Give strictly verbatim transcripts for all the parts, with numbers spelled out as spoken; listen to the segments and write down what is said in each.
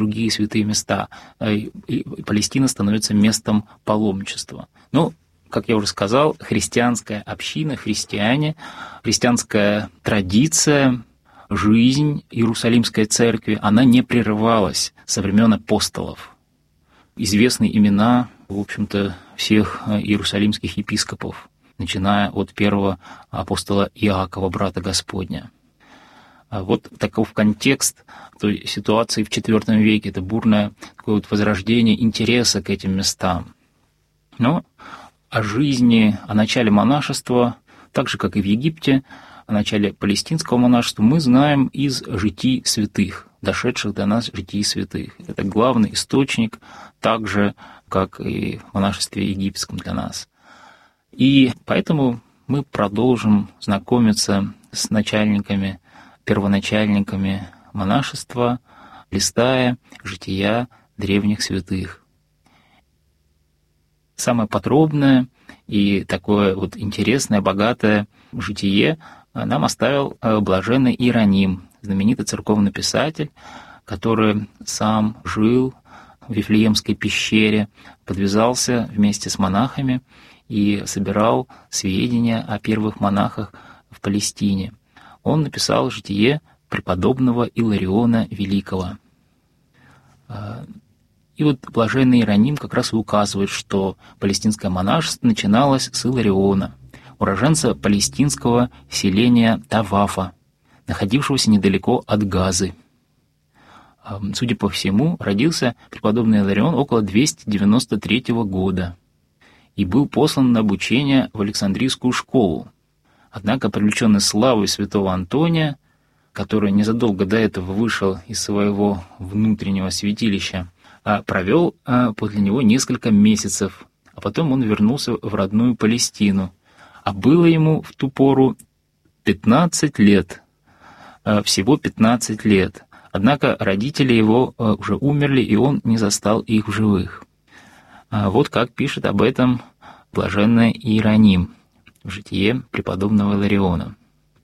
другие святые места, и Палестина становится местом паломничества. Но, как я уже сказал, христианская община, христиане, христианская традиция, жизнь Иерусалимской церкви, она не прерывалась со времен апостолов. Известны имена, в общем-то, всех иерусалимских епископов, начиная от первого апостола Иакова, брата Господня. Вот таков контекст той ситуации в четвёртом веке, это бурное такое вот возрождение интереса к этим местам. Но о жизни, о начале монашества, так же, как и в Египте, о начале палестинского монашества, мы знаем из житий святых, дошедших до нас житий святых. Это главный источник, так же, как и в монашестве египетском для нас. И поэтому мы продолжим знакомиться с начальниками, первоначальниками монашества, листая жития древних святых. Самое подробное и такое вот интересное, богатое житие нам оставил блаженный Иероним, знаменитый церковный писатель, который сам жил в Вифлеемской пещере, подвязался вместе с монахами и собирал сведения о первых монахах в Палестине. Он написал житие преподобного Илариона Великого. И вот блаженный Иероним как раз и указывает, что палестинское монашество начиналось с Илариона, уроженца палестинского селения Тавафа, находившегося недалеко от Газы. Судя по всему, родился преподобный Иларион около двести девяносто третьего года и был послан на обучение в Александрийскую школу. Однако, привлеченный славой святого Антония, который незадолго до этого вышел из своего внутреннего святилища, провел подле него несколько месяцев, а потом он вернулся в родную Палестину. А было ему в ту пору пятнадцать лет, всего пятнадцать лет. Однако родители его уже умерли, и он не застал их в живых. Вот как пишет об этом блаженный Иероним в житие преподобного Илариона.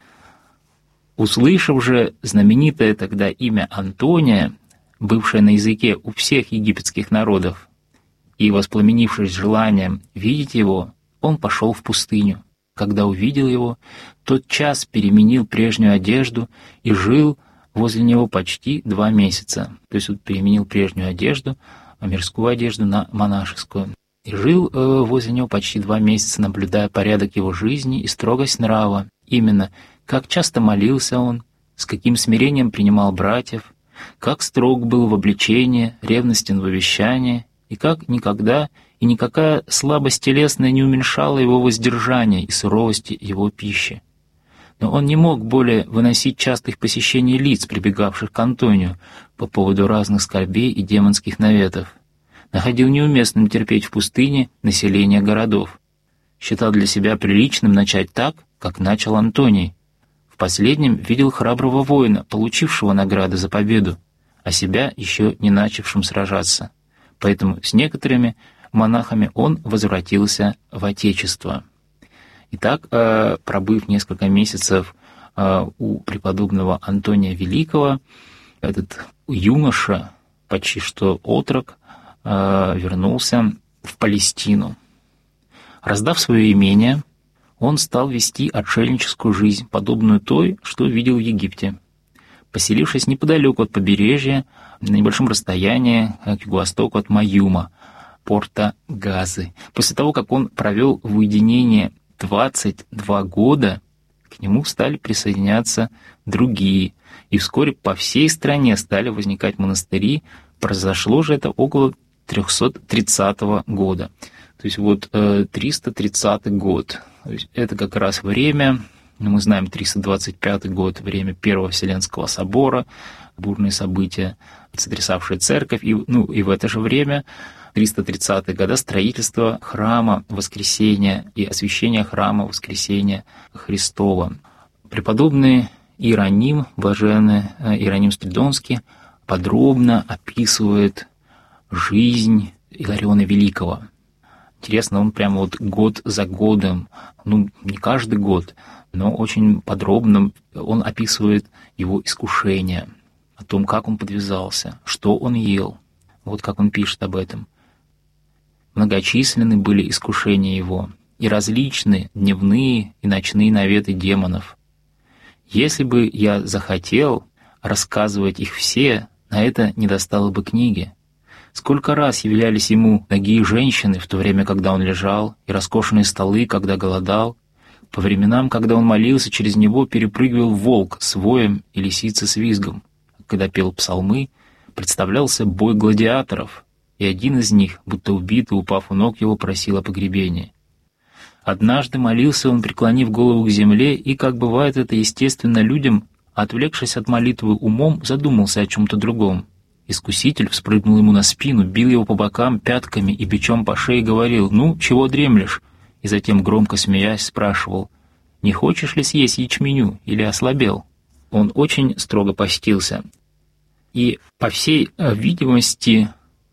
«Услышав же знаменитое тогда имя Антония, бывшее на языке у всех египетских народов, и воспламенившись желанием видеть его, он пошел в пустыню. Когда увидел его, тотчас переменил прежнюю одежду и жил возле него почти два месяца». То есть он переменил прежнюю одежду, мирскую одежду, на монашескую. И жил э, возле него почти два месяца, наблюдая порядок его жизни и строгость нрава. Именно, как часто молился он, с каким смирением принимал братьев, как строг был в обличении, ревностен в увещании, и как никогда и никакая слабость телесная не уменьшала его воздержания и суровости его пищи. Но он не мог более выносить частых посещений лиц, прибегавших к Антонию по поводу разных скорбей и демонских наветов. Находил неуместным терпеть в пустыне население городов. Считал для себя приличным начать так, как начал Антоний. В последнем видел храброго воина, получившего награды за победу, а себя еще не начавшим сражаться. Поэтому с некоторыми монахами он возвратился в Отечество. Итак, пробыв несколько месяцев у преподобного Антония Великого, этот юноша, почти что отрок, вернулся в Палестину. Раздав свое имение, он стал вести отшельническую жизнь, подобную той, что видел в Египте. Поселившись неподалеку от побережья, на небольшом расстоянии к юго-востоку от Маюма, порта Газы. После того, как он провел в уединении двадцать два года, к нему стали присоединяться другие, и вскоре по всей стране стали возникать монастыри. Произошло же это около триста тридцатого года. То есть вот триста тридцатый год. То есть это как раз время, ну, мы знаем, триста двадцать пятый год, время Первого Вселенского собора, бурные события, сотрясавшие церковь, и, ну, и в это же время, триста тридцатые года, строительство храма Воскресения и освящение храма Воскресения Христова. Преподобный Иероним, блаженный Иероним Стридонский, подробно описывает жизнь Илариона Великого. Интересно, он прямо вот год за годом, ну, не каждый год, но очень подробно он описывает его искушения. о том, как он подвязался, что он ел. Вот как он пишет об этом. «Многочисленны были искушения его, и различны дневные и ночные наветы демонов. Если бы я захотел рассказывать их все, на это не достало бы книги. Сколько раз являлись ему нагие женщины в то время, когда он лежал, и роскошные столы, когда голодал. По временам, когда он молился, через него перепрыгивал волк с воем и лисица с визгом. Когда пел псалмы, представлялся бой гладиаторов, и один из них, будто убитый, упав у ног его, просил о погребении. Однажды молился он, преклонив голову к земле, и, как бывает это естественно людям, отвлекшись от молитвы умом, задумался о чем-то другом. Искуситель вспрыгнул ему на спину, бил его по бокам пятками и бичом по шее, говорил: «Ну, чего дремлешь?» И затем, громко смеясь, спрашивал: «Не хочешь ли съесть ячменю или ослабел?» Он очень строго постился. И, по всей видимости,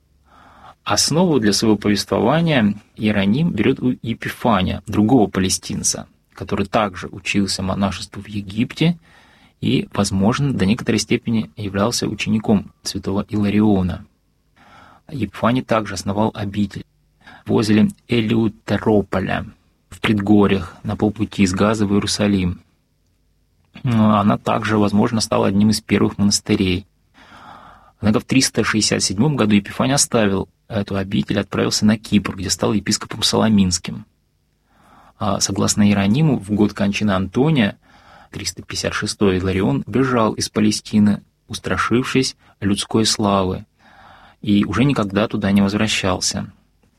основу для своего повествования Иероним берет у Епифания, другого палестинца, который также учился монашеству в Египте и, возможно, до некоторой степени являлся учеником святого Илариона. Епифаний также основал обитель возле Элеутерополя, в предгорьях, на полпути из Газа в Иерусалим. Она также, возможно, стала одним из первых монастырей. Однако в триста шестьдесят седьмом году Епифаний оставил эту обитель и отправился на Кипр, где стал епископом Соломинским. Согласно Иерониму, в год кончины Антония, триста пятьдесят шестой, Иларион бежал из Палестины, устрашившись людской славы, и уже никогда туда не возвращался.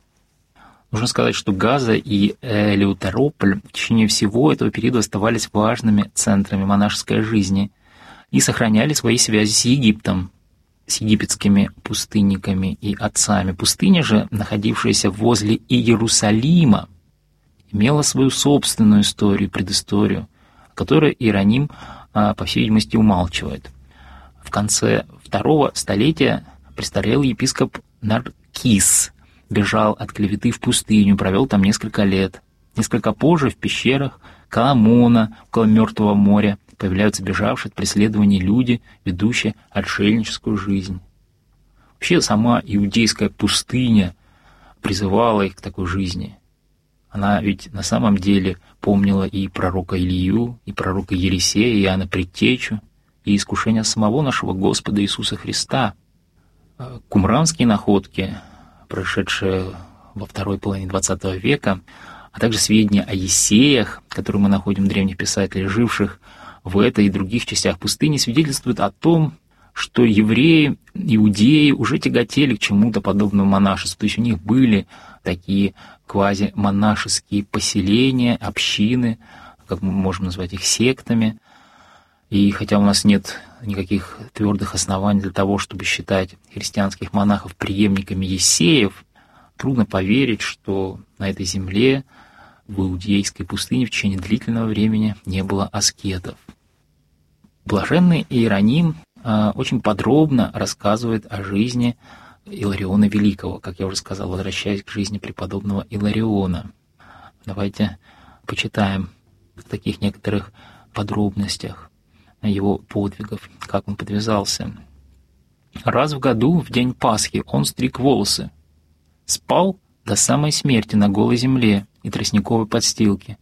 Нужно сказать, что Газа и Элеутерополь в течение всего этого периода оставались важными центрами монашеской жизни и сохраняли свои связи с Египтом, с египетскими пустынниками и отцами. Пустыня же, находившаяся возле Иерусалима, имела свою собственную историю, предысторию, которую Иероним, по всей видимости, умалчивает. В конце второго столетия престарелый епископ Наркис бежал от клеветы в пустыню, провел там несколько лет. Несколько позже в пещерах Каламона, около Мертвого моря, появляются бежавшие от преследований люди, ведущие отшельническую жизнь. Вообще сама иудейская пустыня призывала их к такой жизни. Она ведь на самом деле помнила и пророка Илию, и пророка Елисея, и Иоанна Предтечу, и искушения самого нашего Господа Иисуса Христа. Кумранские находки, прошедшие во второй половине двадцатого века, а также сведения о Ессеях, которые мы находим в древних писателях, живших в этой и других частях пустыни, свидетельствуют о том, что евреи, иудеи уже тяготели к чему-то подобному монашеству. То есть у них были такие квазимонашеские поселения, общины, как мы можем назвать их, сектами. И хотя у нас нет никаких твердых оснований для того, чтобы считать христианских монахов преемниками Ессеев, трудно поверить, что на этой земле, в иудейской пустыне, в течение длительного времени не было аскетов. Блаженный Иероним э, очень подробно рассказывает о жизни Илариона Великого, как я уже сказал, возвращаясь к жизни преподобного Илариона. Давайте почитаем в таких некоторых подробностях его подвигов, как он подвязался. Раз в году, в день Пасхи, он стриг волосы, спал до самой смерти на голой земле и тростниковой подстилке.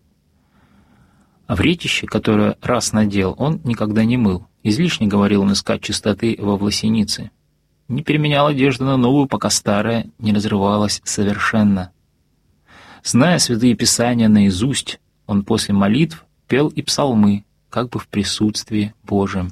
А вретище, которое раз надел, он никогда не мыл. Излишне, говорил он, искать чистоты во власенице. Не переменял одежду на новую, пока старая не разрывалась совершенно. Зная святые писания наизусть, он после молитв пел и псалмы, как бы в присутствии Божьем.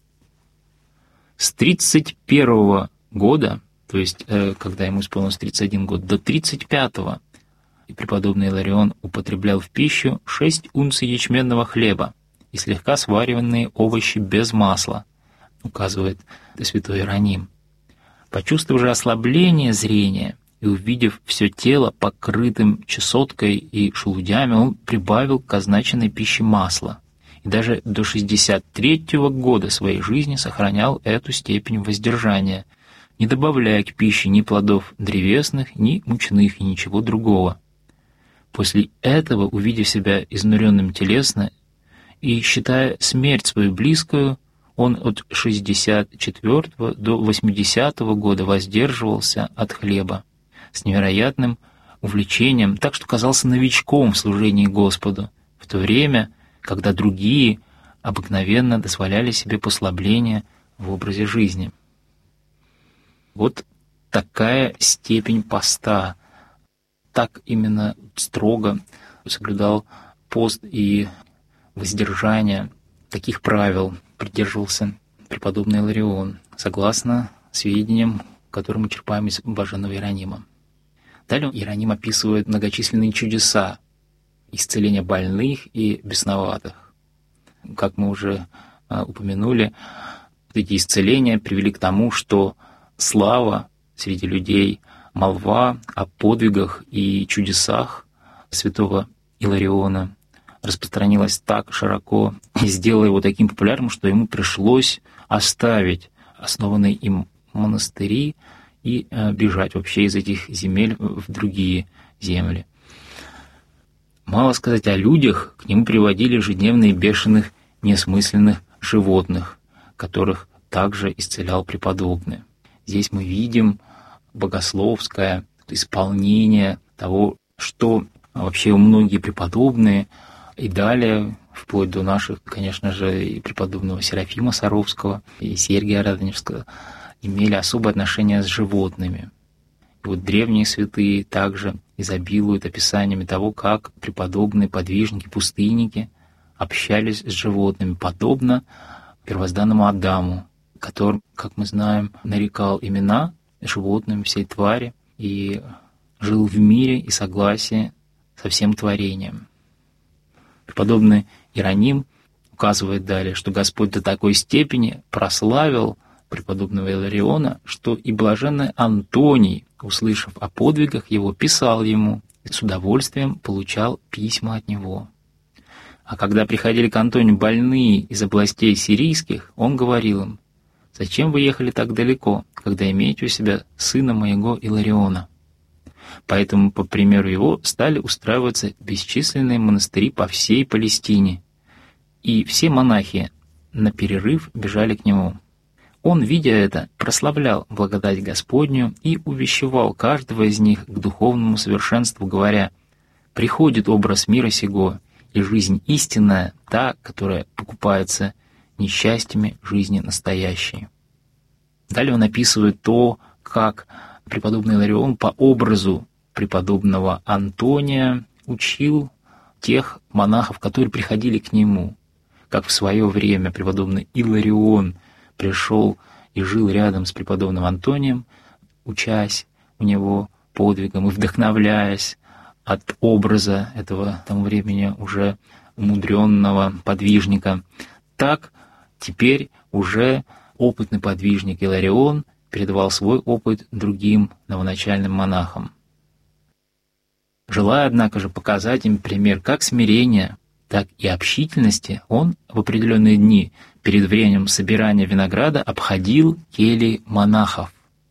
С тридцать первого года, то есть, э, когда ему исполнилось тридцать один год, до тридцать пятого, и преподобный Иларион употреблял в пищу шесть унций ячменного хлеба и слегка свариванные овощи без масла, указывает святой Иероним. Почувствовав же ослабление зрения и увидев все тело покрытым чесоткой и шелудями, он прибавил к означенной пище масла и даже до шестьдесят третьего года своей жизни сохранял эту степень воздержания, не добавляя к пище ни плодов древесных, ни мучных и ничего другого. После этого, увидев себя изнуренным телесно и считая смерть свою близкую, Он от шестьдесят четвёртого до восьмидесятого года воздерживался от хлеба с невероятным увлечением, так что казался новичком в служении Господу, в то время, когда другие обыкновенно дозволяли себе послабления в образе жизни. Вот такая степень поста. Так именно строго соблюдал пост и воздержание. Таких правил придерживался преподобный Иларион, согласно сведениям, которые мы черпаем из блаженного Иеронима. Далее Иероним описывает многочисленные чудеса, исцеления больных и бесноватых. Как мы уже а, упомянули, эти исцеления привели к тому, что слава среди людей, молва о подвигах и чудесах святого Илариона распространилась так широко и сделала его таким популярным, что ему пришлось оставить основанные им монастыри и бежать вообще из этих земель в другие земли. Мало сказать о людях, к нему приводили ежедневно бешеных, несмысленных животных, которых также исцелял преподобный. Здесь мы видим богословское исполнение того, что вообще многие преподобные и далее, вплоть до наших, конечно же, и преподобного Серафима Саровского, и Сергия Радонежского, имели особое отношение с животными. И вот древние святые также изобилуют описаниями того, как преподобные подвижники, пустынники общались с животными, подобно первозданному Адаму, который, как мы знаем, нарекал имена животным, всей твари, и жил в мире и согласии со всем творением. Преподобный Иероним указывает далее, что Господь до такой степени прославил преподобного Илариона, что и блаженный Антоний, услышав о подвигах его, писал ему и с удовольствием получал письма от него. А когда приходили к Антонию больные из областей сирийских, он говорил им: «Зачем вы ехали так далеко, когда имеете у себя сына моего Илариона?» Поэтому, по примеру его, стали устраиваться бесчисленные монастыри по всей Палестине, и все монахи на перерыв бежали к нему. Он, видя это, прославлял благодать Господню и увещевал каждого из них к духовному совершенству, говоря: «Приходит образ мира сего, и жизнь истинная, та, которая покупается несчастьями жизни настоящей». Далее он описывает то, как преподобный Иларион по образу преподобного Антония учил тех монахов, которые приходили к нему, как в свое время преподобный Иларион пришел и жил рядом с преподобным Антонием, учась у него подвигам и вдохновляясь от образа этого к тому времени уже умудренного подвижника. Так теперь уже опытный подвижник Иларион передавал свой опыт другим новоначальным монахам. Желая, однако же, показать им пример как смирения, так и общительности, он в определенные дни перед временем собирания винограда обходил кельи монахов.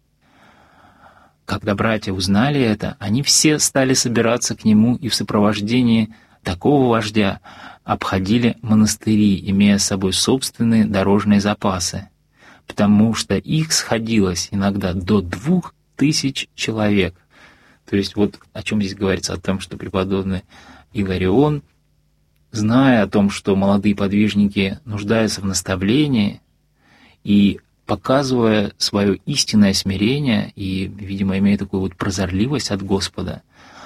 Когда братья узнали это, они все стали собираться к нему и в сопровождении такого вождя обходили монастыри, имея с собой собственные дорожные запасы, потому что их сходилось иногда до двух тысяч человек. То есть вот о чем здесь говорится, о том, что преподобный Иларион, зная о том, что молодые подвижники нуждаются в наставлении, и показывая свое истинное смирение и, видимо, имея такую вот прозорливость от Господа,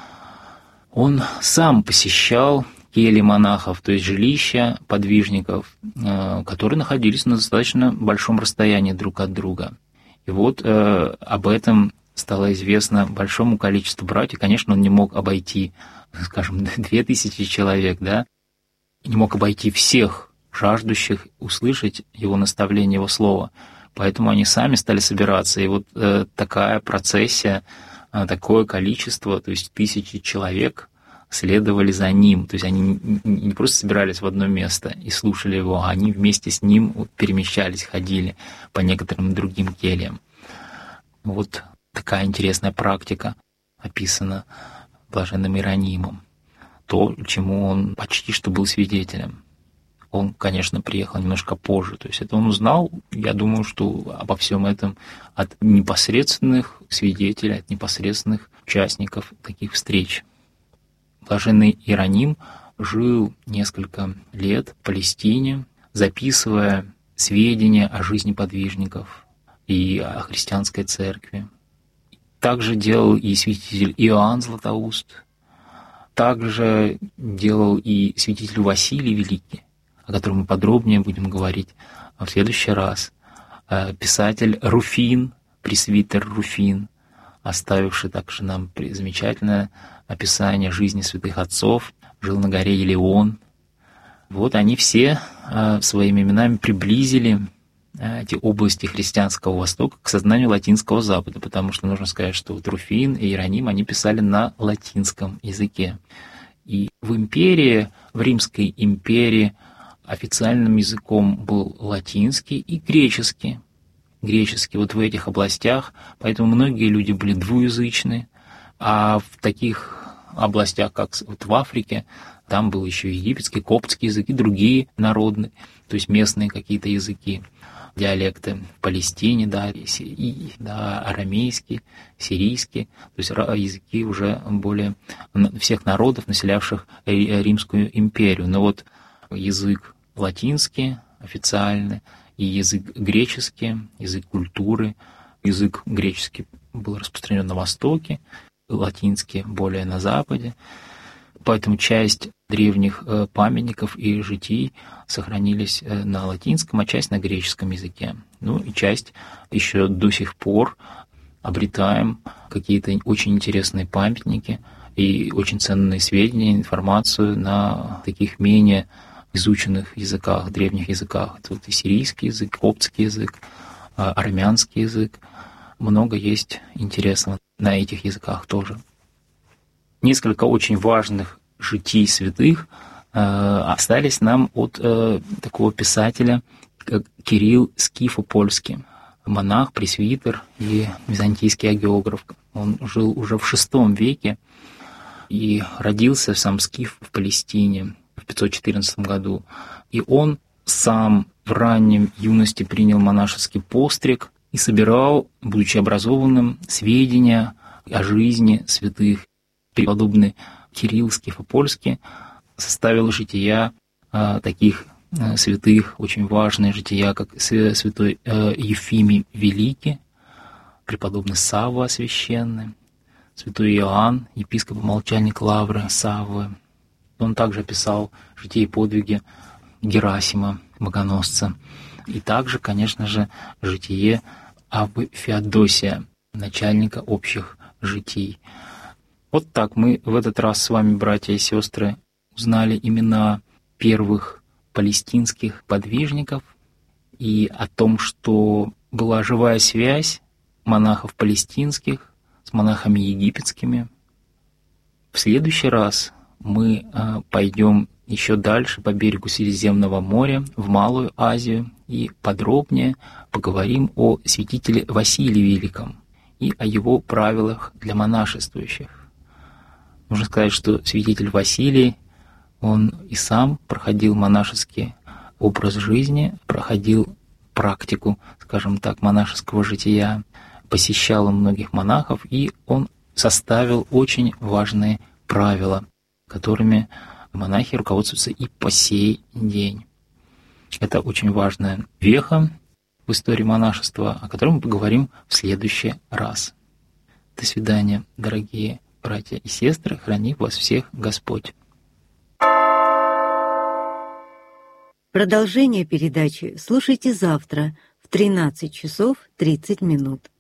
он сам посещал кельи монахов, то есть жилища подвижников, которые находились на достаточно большом расстоянии друг от друга. И вот э, об этом стало известно большому количеству братьев. Конечно, он не мог обойти, скажем, две тысячи человек, да, не мог обойти всех жаждущих услышать его наставление, его слово. Поэтому они сами стали собираться. И вот э, такая процессия, э, такое количество, то есть тысячи человек следовали за ним. То есть они не просто собирались в одно место и слушали его, а они вместе с ним вот перемещались, ходили по некоторым другим кельям. Вот такая интересная практика описана блаженным Иеронимом. То, чему он почти что был свидетелем. Он, конечно, приехал немножко позже. То есть это он узнал, я думаю, что обо всем этом от непосредственных свидетелей, от непосредственных участников таких встреч. Блаженный Иероним жил несколько лет в Палестине, записывая сведения о жизни подвижников и о христианской церкви. Также делал и святитель Иоанн Златоуст, также делал и святитель Василий Великий, о котором мы подробнее будем говорить в следующий раз. Писатель Руфин, пресвитер Руфин, оставивший также нам замечательное описание жизни святых отцов, жил на горе Елеон. Вот они все своими именами приблизили эти области христианского Востока к сознанию латинского Запада, потому что нужно сказать, что вот Руфин и Иероним, они писали на латинском языке. И в империи, в Римской империи, официальным языком был латинский и греческий. Греческий вот в этих областях, поэтому многие люди были двуязычны, а в таких областях, как вот в Африке, там был еще египетский, коптский язык и другие народные, то есть местные какие-то языки, диалекты. В Палестине, да, и, да, арамейский, сирийский, то есть языки уже более всех народов, населявших Римскую империю. Но вот язык латинский официальный и язык греческий, язык культуры, язык греческий был распространен на Востоке, латинский более на Западе. Поэтому часть древних памятников и житий сохранились на латинском, а часть на греческом языке. Ну и часть еще до сих пор обретаем какие-то очень интересные памятники и очень ценные сведения, информацию на таких менее изученных языках, древних языках. Это вот и сирийский язык, коптский язык, армянский язык. Много есть интересного на этих языках тоже. Несколько очень важных житий святых э, остались нам от э, такого писателя, как Кирилл Скифо-Польский, монах, пресвитер и византийский агеограф. Он жил уже в шестом веке и родился сам Скиф в Палестине в пятьсот четырнадцатом году. И он сам в раннем юности принял монашеский постриг и собирал, будучи образованным, сведения о жизни святых. Преподобный Кирилл Скифо-Польский составил жития а, таких а, святых, очень важные жития, как святой а, Ефимий Великий, преподобный Савва Священный, святой Иоанн, епископ-молчальник Лавры Саввы. Он также описал жития и подвиги Герасима, богоносца. И также, конечно же, житие Аввы Феодосия, начальника общих житий. Вот так мы в этот раз с вами, братья и сестры, узнали имена первых палестинских подвижников и о том, что была живая связь монахов палестинских с монахами египетскими. В следующий раз мы пойдем еще дальше по берегу Средиземного моря, в Малую Азию, и подробнее поговорим о святителе Василии Великом и о его правилах для монашествующих. Нужно сказать, что святитель Василий, он и сам проходил монашеский образ жизни, проходил практику, скажем так, монашеского жития, посещал многих монахов, и он составил очень важные правила, которыми монахи руководствуются и по сей день. Это очень важная веха в истории монашества, о котором мы поговорим в следующий раз. До свидания, дорогие братья и сестры, храни вас всех Господь. Продолжение передачи слушайте завтра в тринадцать часов тридцать минут.